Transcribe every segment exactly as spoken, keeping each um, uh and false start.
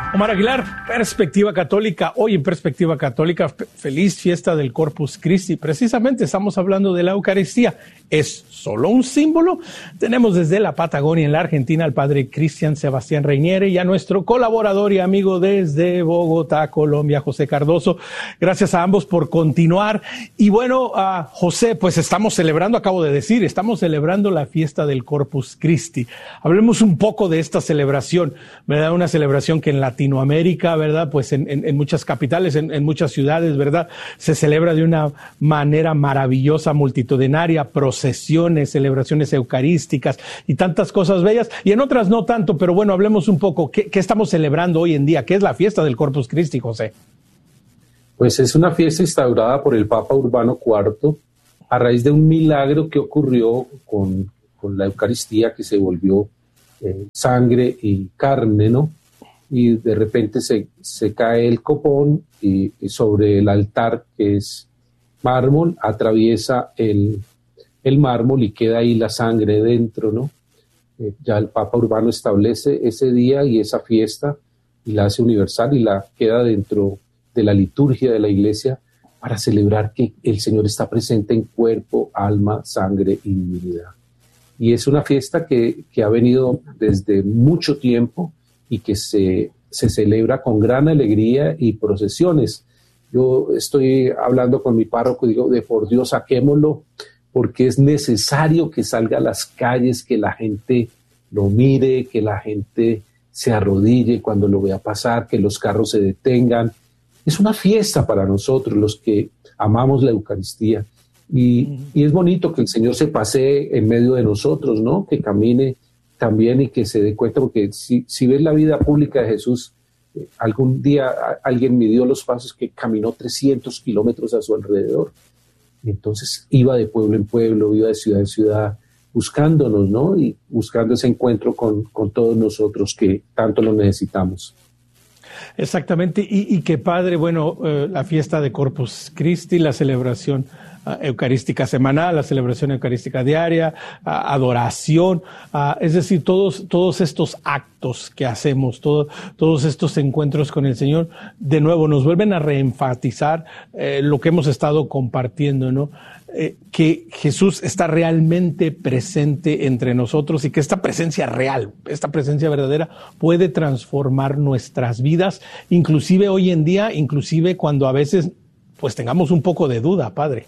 Omar Aguilar, Perspectiva Católica. Hoy en Perspectiva Católica, feliz fiesta del Corpus Christi. Precisamente estamos hablando de la Eucaristía. ¿Es solo un símbolo? Tenemos desde la Patagonia, en la Argentina, al padre Cristian Sebastián Reiniere y a nuestro colaborador y amigo desde Bogotá, Colombia, José Cardoso. Gracias a ambos por continuar. Y bueno, uh, José, pues estamos celebrando, acabo de decir, estamos celebrando la fiesta del Corpus Christi. Hablemos un poco de esta celebración, ¿verdad? Una celebración que en Latinoamérica, ¿verdad? Pues en, en, en muchas capitales, en, en muchas ciudades, ¿verdad? Se celebra de una manera maravillosa, multitudinaria, procesiones, celebraciones eucarísticas y tantas cosas bellas, y en otras no tanto, pero bueno, hablemos un poco. ¿Qué, qué estamos celebrando hoy en día? ¿Qué es la fiesta del Corpus Christi, José? Pues es una fiesta instaurada por el Papa Urbano cuarto a raíz de un milagro que ocurrió con, con la Eucaristía, que se volvió eh, sangre y carne, ¿no? Y de repente se, se cae el copón y, y sobre el altar, que es mármol, atraviesa el, el mármol y queda ahí la sangre dentro, ¿no? Eh, ya el Papa Urbano establece ese día y esa fiesta y la hace universal y la queda dentro de la liturgia de la Iglesia para celebrar que el Señor está presente en cuerpo, alma, sangre y divinidad. Y es una fiesta que, que ha venido desde mucho tiempo y que se, se celebra con gran alegría y procesiones. Yo estoy hablando con mi párroco y digo, de por Dios, saquémoslo, porque es necesario que salga a las calles, que la gente lo mire, que la gente se arrodille cuando lo vea pasar, que los carros se detengan. Es una fiesta para nosotros, los que amamos la Eucaristía. Y, y es bonito que el Señor se pasee en medio de nosotros, ¿no? Que camine también y que se dé cuenta, porque si, si ves la vida pública de Jesús, eh, algún día a, alguien midió los pasos que caminó trescientos kilómetros a su alrededor. Entonces iba de pueblo en pueblo, iba de ciudad en ciudad, buscándonos, ¿no? Y buscando ese encuentro con, con todos nosotros que tanto lo necesitamos. Exactamente, y, y que padre, bueno, eh, la fiesta de Corpus Christi, la celebración uh, eucarística semanal, la celebración eucarística diaria, uh, adoración, uh, es decir, todos, todos estos actos que hacemos, todo, todos estos encuentros con el Señor, de nuevo nos vuelven a reenfatizar eh, lo que hemos estado compartiendo, ¿no? Eh, que Jesús está realmente presente entre nosotros y que esta presencia real, esta presencia verdadera puede transformar nuestras vidas, inclusive hoy en día, inclusive cuando a veces pues tengamos un poco de duda, Padre.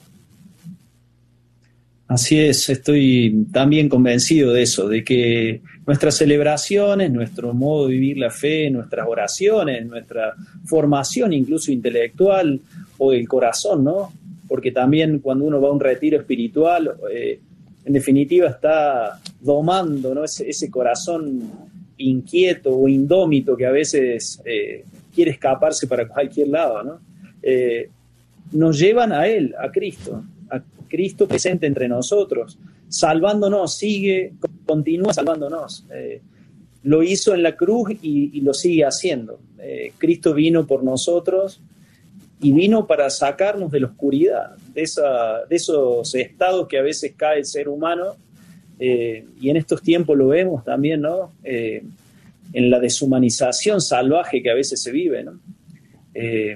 Así es, estoy también convencido de eso, de que nuestras celebraciones, nuestro modo de vivir la fe, nuestras oraciones, nuestra formación incluso intelectual o del corazón, ¿no? Porque también cuando uno va a un retiro espiritual, eh, en definitiva está domando, ¿no? ese, ese corazón inquieto o indómito que a veces eh, quiere escaparse para cualquier lado, ¿no? Eh, nos llevan a Él, a Cristo, a Cristo presente entre nosotros, salvándonos, sigue, continúa salvándonos. Eh, lo hizo en la cruz y, y lo sigue haciendo. Eh, Cristo vino por nosotros, y vino para sacarnos de la oscuridad, de, esa, de esos estados que a veces cae el ser humano, eh, y en estos tiempos lo vemos también, ¿no? Eh, en la deshumanización salvaje que a veces se vive, ¿no? Eh,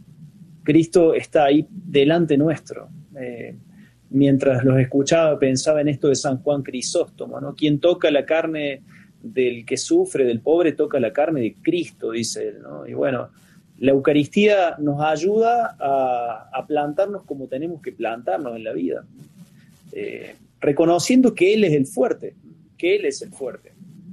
Cristo está ahí delante nuestro. Eh, mientras los escuchaba, pensaba en esto de San Juan Crisóstomo, ¿no? Quien toca la carne del que sufre, del pobre, toca la carne de Cristo, dice él, ¿no? Y bueno, la Eucaristía nos ayuda a, a plantarnos como tenemos que plantarnos en la vida, eh, reconociendo que Él es el fuerte, que Él es el fuerte.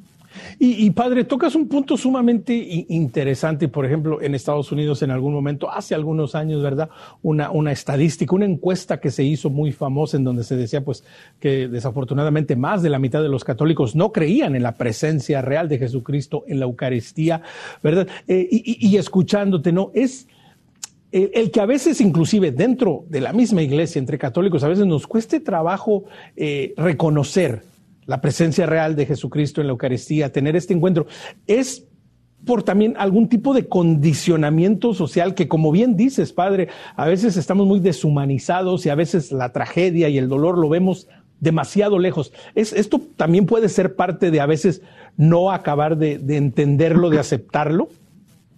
Y, y padre, tocas un punto sumamente interesante. Por ejemplo, en Estados Unidos en algún momento, hace algunos años, ¿verdad? Una, una estadística, una encuesta que se hizo muy famosa en donde se decía pues que desafortunadamente más de la mitad de los católicos no creían en la presencia real de Jesucristo en la Eucaristía, ¿verdad? Eh, y, y, y escuchándote, ¿no? Es el, el que a veces inclusive dentro de la misma iglesia, entre católicos, a veces nos cueste trabajo eh, reconocer la presencia real de Jesucristo en la Eucaristía, tener este encuentro, es por también algún tipo de condicionamiento social que, como bien dices, padre, a veces estamos muy deshumanizados y a veces la tragedia y el dolor lo vemos demasiado lejos. Es, esto también puede ser parte de a veces no acabar de, de entenderlo, de aceptarlo.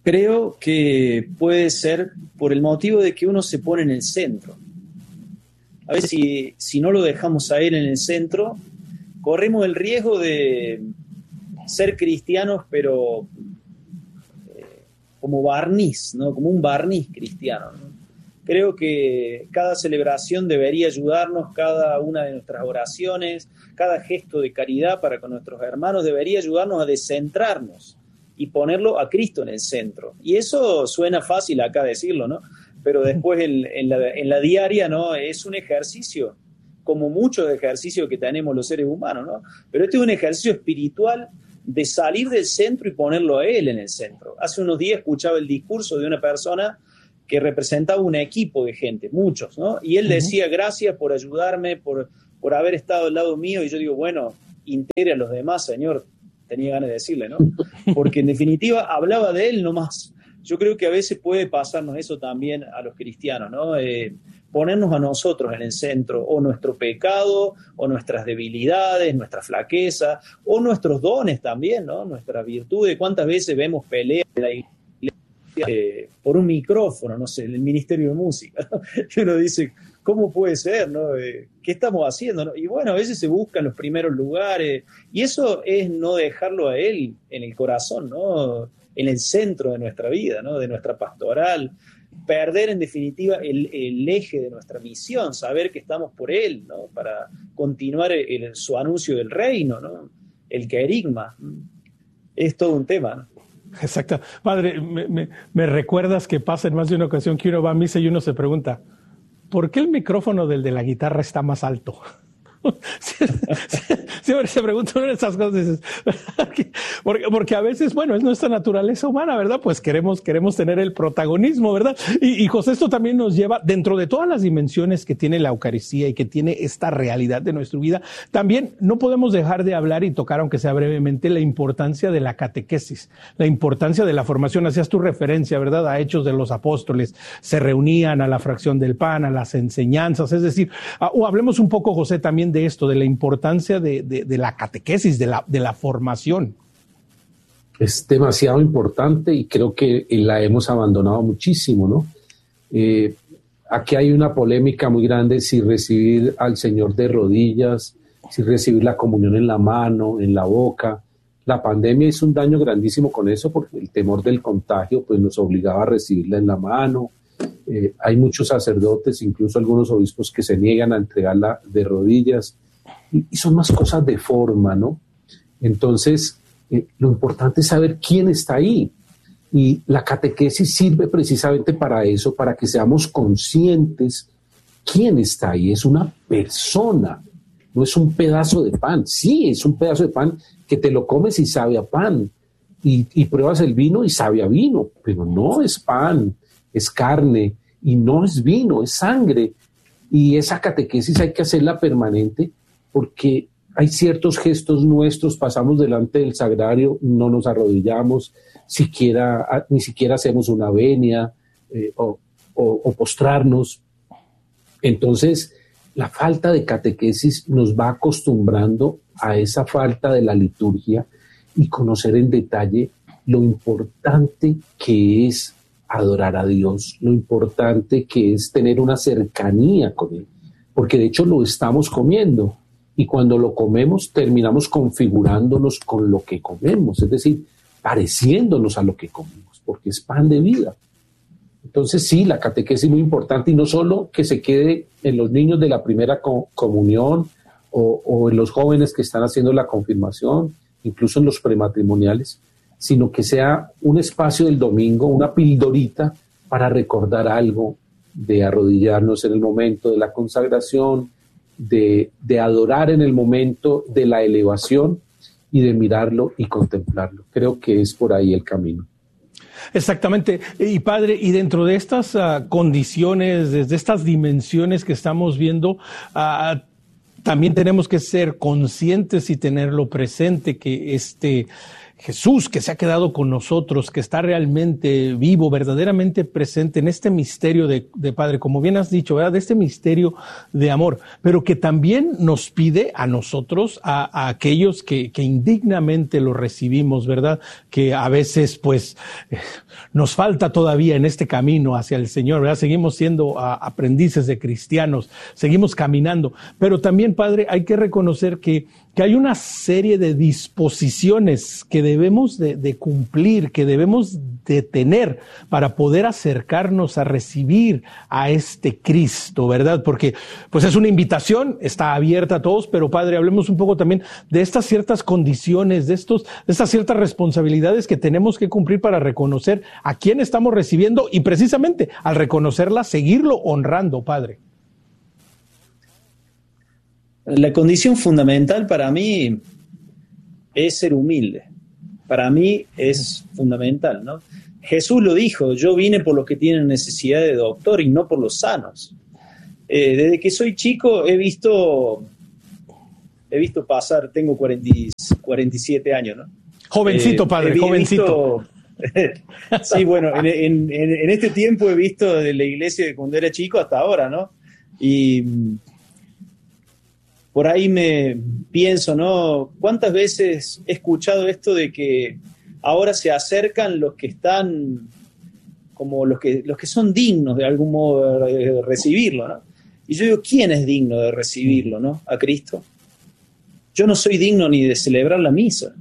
creo que puede ser por el motivo de que uno se pone en el centro. A veces si, si no lo dejamos a él en el centro, corremos el riesgo de ser cristianos, pero eh, como barniz, ¿no? Como un barniz cristiano, ¿no? Creo que cada celebración debería ayudarnos, cada una de nuestras oraciones, cada gesto de caridad para con nuestros hermanos debería ayudarnos a descentrarnos y ponerlo a Cristo en el centro. Y eso suena fácil acá decirlo, ¿no? Pero después en, en, la, en la diaria, ¿no? Es un ejercicio, como muchos ejercicios que tenemos los seres humanos, ¿no? Pero este es un ejercicio espiritual de salir del centro y ponerlo a Él en el centro. Hace unos días escuchaba el discurso de una persona que representaba un equipo de gente, muchos, ¿no? Y él decía, gracias por ayudarme, por, por haber estado al lado mío. Y yo digo, bueno, integre a los demás, Señor. Tenía ganas de decirle, ¿no? Porque en definitiva hablaba de él nomás. Yo creo que a veces puede pasarnos eso también a los cristianos, ¿no? Eh, ponernos a nosotros en el centro, o nuestro pecado, o nuestras debilidades, nuestra flaqueza, o nuestros dones también, ¿no? Nuestras virtudes. ¿Cuántas veces vemos peleas en la iglesia eh, por un micrófono, no sé, en el Ministerio de Música, ¿no? Y uno dice, ¿cómo puede ser, no? Eh, ¿Qué estamos haciendo, no? Y bueno, a veces se buscan los primeros lugares, y eso es no dejarlo a Él en el corazón, ¿no? En el centro de nuestra vida, ¿no? De nuestra pastoral, perder en definitiva el, el eje de nuestra misión, saber que estamos por Él, ¿no? Para continuar el, el, su anuncio del reino, ¿no? El querigma. Es todo un tema, ¿no? Exacto. Padre, me, me, me recuerdas que pasa en más de una ocasión que uno va a misa y uno se pregunta, ¿por qué el micrófono del de la guitarra está más alto? Siempre se pregunta una de esas cosas, porque, porque a veces, bueno, es nuestra naturaleza humana, ¿verdad? Pues queremos, queremos tener el protagonismo, ¿verdad? Y, y José, esto también nos lleva, dentro de todas las dimensiones que tiene la Eucaristía y que tiene esta realidad de nuestra vida, también no podemos dejar de hablar y tocar, aunque sea brevemente, la importancia de la catequesis, la importancia de la formación. Hacías tu referencia, ¿verdad? A Hechos de los Apóstoles, se reunían a la fracción del pan, a las enseñanzas, es decir, a, o hablemos un poco, José, también de esto, de la importancia de, de, de la catequesis, de la, de la formación. Es demasiado importante y creo que la hemos abandonado muchísimo, ¿no? Eh, aquí hay una polémica muy grande si recibir al Señor de rodillas, si recibir la comunión en la mano, en la boca. La pandemia hizo un daño grandísimo con eso porque el temor del contagio pues, nos obligaba a recibirla en la mano. Eh, hay muchos sacerdotes, incluso algunos obispos que se niegan a entregarla de rodillas. Y son más cosas de forma, ¿no? Entonces, eh, lo importante es saber quién está ahí. Y la catequesis sirve precisamente para eso, para que seamos conscientes quién está ahí. Es una persona, no es un pedazo de pan. Sí, es un pedazo de pan que te lo comes y sabe a pan. Y, y pruebas el vino y sabe a vino, pero no es pan, es carne y no es vino, es sangre. Y esa catequesis hay que hacerla permanente, porque hay ciertos gestos nuestros, pasamos delante del sagrario, no nos arrodillamos, siquiera, ni siquiera hacemos una venia eh, o, o, o postrarnos. Entonces, la falta de catequesis nos va acostumbrando a esa falta de la liturgia y conocer en detalle lo importante que es adorar a Dios, lo importante que es tener una cercanía con Él, porque de hecho lo estamos comiendo. Y cuando lo comemos, terminamos configurándonos con lo que comemos, es decir, pareciéndonos a lo que comemos, porque es pan de vida. Entonces, sí, la catequesis es muy importante, y no solo que se quede en los niños de la primera co- comunión o, o en los jóvenes que están haciendo la confirmación, incluso en los prematrimoniales, sino que sea un espacio del domingo, una pildorita para recordar algo, de arrodillarnos en el momento de la consagración, De, de adorar en el momento de la elevación y de mirarlo y contemplarlo. Creo que es por ahí el camino. Exactamente. Y Padre, y dentro de estas uh, condiciones, desde estas dimensiones que estamos viendo, uh, también tenemos que ser conscientes y tenerlo presente, que este, Jesús que se ha quedado con nosotros, que está realmente vivo, verdaderamente presente en este misterio de, de Padre, como bien has dicho, ¿verdad? De este misterio de amor, pero que también nos pide a nosotros, a, a aquellos que, que indignamente lo recibimos, ¿verdad? Que a veces pues nos falta todavía en este camino hacia el Señor, ¿verdad? Seguimos siendo a, aprendices de cristianos, seguimos caminando, pero también, Padre, hay que reconocer que que hay una serie de disposiciones que debemos de, de cumplir, que debemos de tener para poder acercarnos a recibir a este Cristo, ¿verdad? Porque pues es una invitación, está abierta a todos, pero Padre, hablemos un poco también de estas ciertas condiciones, de estos, de estas ciertas responsabilidades que tenemos que cumplir para reconocer a quién estamos recibiendo y precisamente al reconocerla, seguirlo honrando, Padre. La condición fundamental para mí es ser humilde. Para mí es fundamental, ¿no? Jesús lo dijo, yo vine por los que tienen necesidad de doctor y no por los sanos. Eh, desde que soy chico he visto, he visto pasar, tengo cuarenta, cuarenta y siete años, ¿no? Jovencito, eh, padre, he, jovencito. He visto, sí, bueno, en, en, en este tiempo he visto de la iglesia de cuando era chico hasta ahora, ¿no? Y por ahí me pienso, ¿no? ¿Cuántas veces he escuchado esto de que ahora se acercan los que están, como los que, los que son dignos de algún modo de recibirlo, ¿no? Y yo digo, ¿quién es digno de recibirlo, ¿no? A Cristo. Yo no soy digno ni de celebrar la misa.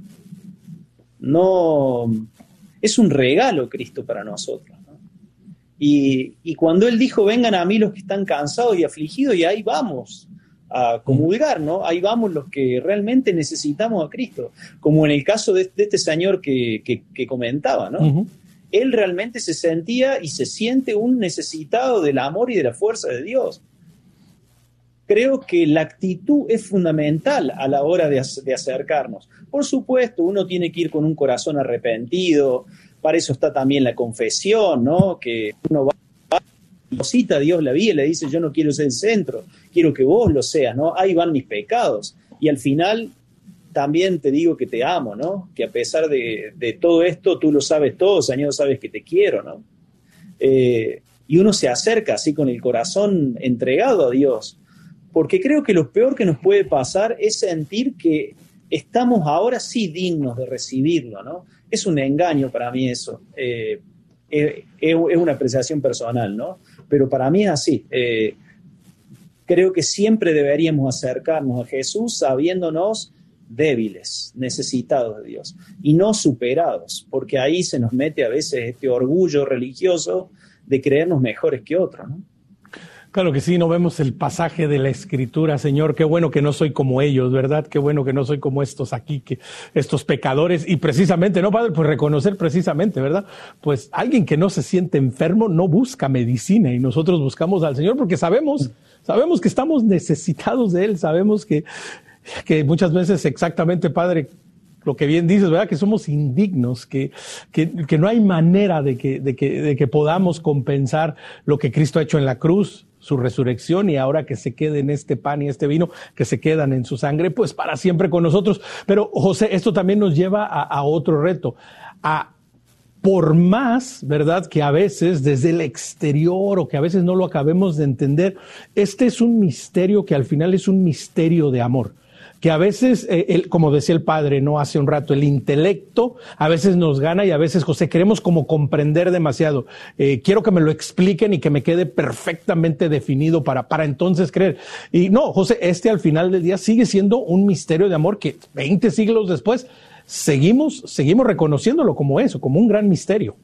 No, es un regalo Cristo para nosotros, ¿no? Y, y cuando Él dijo, vengan a mí los que están cansados y afligidos, y ahí vamos a comulgar, ¿no? Ahí vamos los que realmente necesitamos a Cristo, como en el caso de, de este señor que, que, que comentaba, ¿no? Uh-huh. Él realmente se sentía y se siente un necesitado del amor y de la fuerza de Dios. Creo que la actitud es fundamental a la hora de, de acercarnos. Por supuesto, uno tiene que ir con un corazón arrepentido, para eso está también la confesión, ¿no? Que uno va cita a Dios la vida y le dice, yo no quiero ser el centro, quiero que vos lo seas, ¿no? Ahí van mis pecados. Y al final también te digo que te amo, ¿no? Que a pesar de, de todo esto, tú lo sabes todo, Señor, sabes que te quiero, ¿no? Eh, y uno se acerca así con el corazón entregado a Dios, porque creo que lo peor que nos puede pasar es sentir que estamos ahora sí dignos de recibirlo, ¿no? Es un engaño para mí eso. Eh, es, es una apreciación personal, ¿no? Pero para mí es así. Eh, creo que siempre deberíamos acercarnos a Jesús sabiéndonos débiles, necesitados de Dios y no superados, porque ahí se nos mete a veces este orgullo religioso de creernos mejores que otros, ¿no? Claro que sí, no vemos el pasaje de la Escritura, Señor, qué bueno que no soy como ellos, ¿verdad? Qué bueno que no soy como estos aquí, que estos pecadores, y precisamente, ¿no, Padre? Pues reconocer precisamente, ¿verdad? Pues alguien que no se siente enfermo no busca medicina y nosotros buscamos al Señor porque sabemos, sabemos que estamos necesitados de Él, sabemos que, que muchas veces exactamente, Padre, lo que bien dices, ¿verdad? Que somos indignos, que, que, que no hay manera de que, de que, de que podamos compensar lo que Cristo ha hecho en la cruz, su resurrección, y ahora que se quede en este pan y este vino, que se quedan en su sangre, pues para siempre con nosotros. Pero, José, esto también nos lleva a, a otro reto, a por más, ¿verdad?, que a veces desde el exterior o que a veces no lo acabemos de entender, este es un misterio que al final es un misterio de amor. Que a veces, eh, el, como decía el padre, no hace un rato, el intelecto a veces nos gana y a veces, José, queremos como comprender demasiado. Eh, quiero que me lo expliquen y que me quede perfectamente definido para, para entonces creer. Y no, José, este al final del día sigue siendo un misterio de amor que veinte siglos después seguimos, seguimos reconociéndolo como eso, como un gran misterio.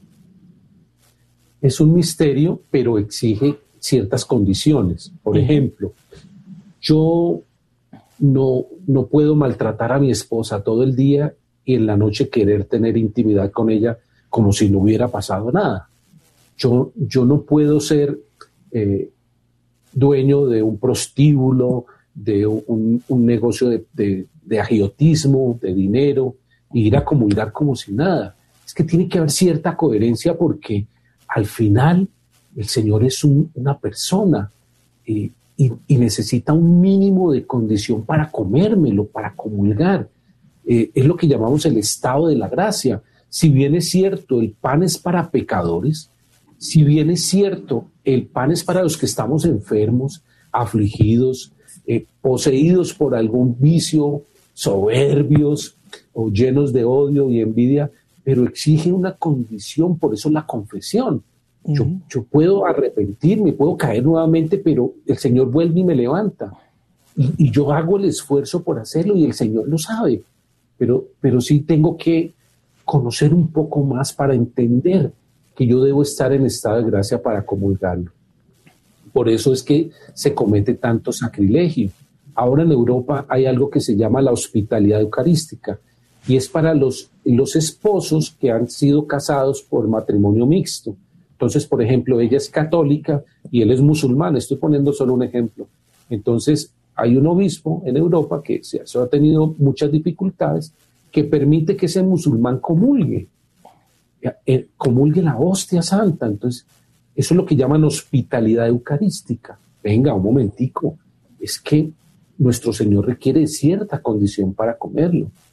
Es un misterio, pero exige ciertas condiciones. Por uh-huh. ejemplo, yo... No, no puedo maltratar a mi esposa todo el día y en la noche querer tener intimidad con ella como si no hubiera pasado nada. Yo, yo no puedo ser eh, dueño de un prostíbulo, de un, un negocio de, de, de agiotismo, de dinero, e ir a comulgar como si nada. Es que tiene que haber cierta coherencia porque al final el Señor es un, una persona y Y, y necesita un mínimo de condición para comérmelo, para comulgar. eh, es lo que llamamos el estado de la gracia. Si bien es cierto, el pan es para pecadores, si bien es cierto, el pan es para los que estamos enfermos, afligidos, eh, poseídos por algún vicio, soberbios o llenos de odio y envidia, pero exige una condición, por eso la confesión. Yo, yo puedo arrepentirme, puedo caer nuevamente, pero el Señor vuelve y me levanta. Y, y yo hago el esfuerzo por hacerlo y el Señor lo sabe. Pero, pero sí tengo que conocer un poco más para entender que yo debo estar en estado de gracia para comulgarlo. Por eso es que se comete tanto sacrilegio. Ahora en Europa hay algo que se llama la hospitalidad eucarística y es para los, los esposos que han sido casados por matrimonio mixto. Entonces, por ejemplo, ella es católica y él es musulmán. Estoy poniendo solo un ejemplo. Entonces, hay un obispo en Europa que se ha tenido muchas dificultades que permite que ese musulmán comulgue, comulgue la hostia santa. Entonces, eso es lo que llaman hospitalidad eucarística. Venga, un momentico, es que nuestro Señor requiere cierta condición para comerlo.